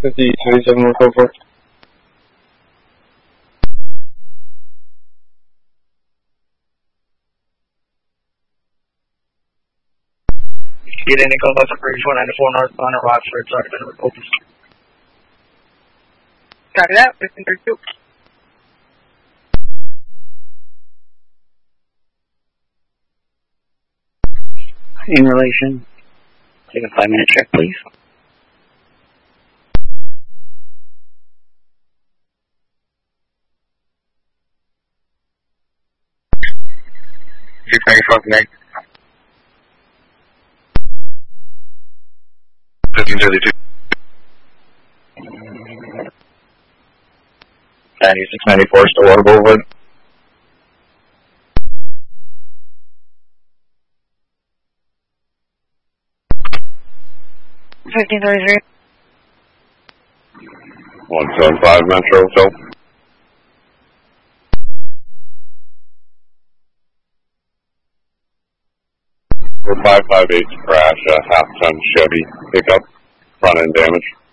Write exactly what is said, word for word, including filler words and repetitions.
fifty twenty-seven one four four. Get in and go about the bridge one ninety-four northbound at Rockford, sorry, been open. Copy that, fifteen thirty-two. In relation, take a five minute check, please. six ninety-four connect. fifteen thirty-two. ninety-six ninety-four, Stillwater Boulevard. fifteen thirty-three. one seven five Metro, so. five five eight crash, a half ton Chevy pickup, front end damage.